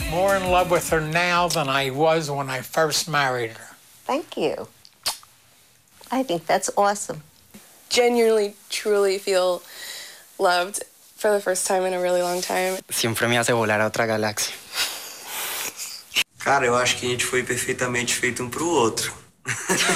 more in love with her now than I was when I first married her. Thank you. I think that's awesome. Genuinely, truly feel loved for the first time in a really long time. Siempre me hace volar a otra galaxia. Cara, eu acho que a gente foi perfeitamente feito um pro outro.